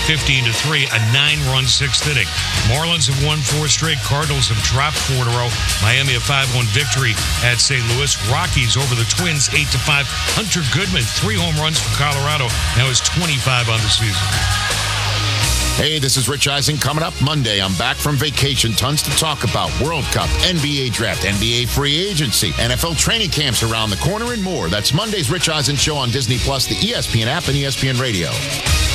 15-3, a 9-run sixth inning. Marlins have won 4 straight. Cardinals have dropped 4 in a row. Miami a 5-1 victory at St. Louis. Rockies over the Twins 8-5. Hunter Goodman, 3 home runs for Colorado. Now is 25 on the season. Hey, this is Rich Eisen. Coming up Monday, I'm back from vacation. Tons to talk about. World Cup, NBA draft, NBA free agency, NFL training camps around the corner, and more. That's Monday's Rich Eisen Show on Disney+, the ESPN app, and ESPN Radio.